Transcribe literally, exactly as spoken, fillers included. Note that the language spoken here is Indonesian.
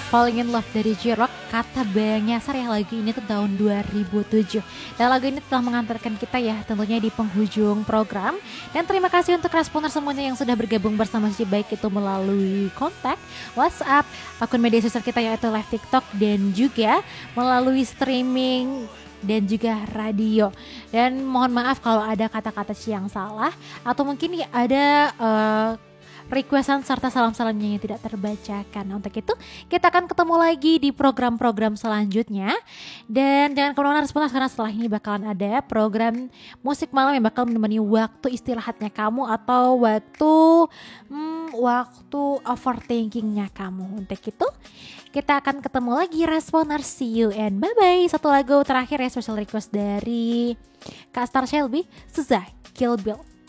Falling in Love dari J-Rock. Kata Bang Yasar ya, lagu ini tuh tahun dua ribu tujuh. Dan lagu ini telah mengantarkan kita ya tentunya di penghujung program. Dan terima kasih untuk responer semuanya yang sudah bergabung bersama si, baik itu melalui kontak, WhatsApp, akun media sosial kita yaitu live TikTok, dan juga melalui streaming dan juga radio. Dan mohon maaf kalau ada kata-kata yang salah atau mungkin ada uh, requestan serta salam-salamnya yang tidak terbacakan. Untuk itu kita akan ketemu lagi di program-program selanjutnya. Dan jangan kemana-mana respons, karena setelah ini bakalan ada program musik malam yang bakal menemani waktu istirahatnya kamu atau waktu hmm, waktu overthinkingnya kamu. Untuk itu kita akan ketemu lagi Responer. See you and bye-bye. Satu lagu terakhir ya, special request dari Kak Star Shelby, Susah Kill Bill.